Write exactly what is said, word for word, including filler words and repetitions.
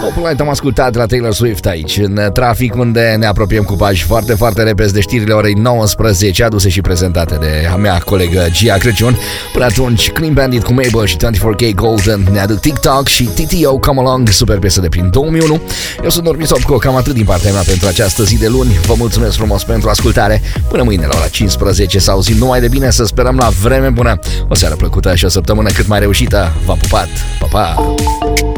Open Light am ascultat de la Taylor Swift aici, în trafic, unde ne apropiem cu pași foarte, foarte repezi de știrile orei nouăsprezece, aduse și prezentate de a mea colegă Gia Crăciun. Până atunci, Clean Bandit cu Mabel și douăzeci și patru K Golden ne aduc TikTok și T T O Come Along, super piesă de prin două mii unu. Eu sunt Normi Sopco, cam atât din partea mea pentru această zi de luni. Vă mulțumesc frumos pentru ascultare. Până mâine la ora cincisprezece, să auzim numai de bine, să sperăm la vreme bună. O seară plăcută și o săptămână cât mai reușită. V-am pupat, pa, pa!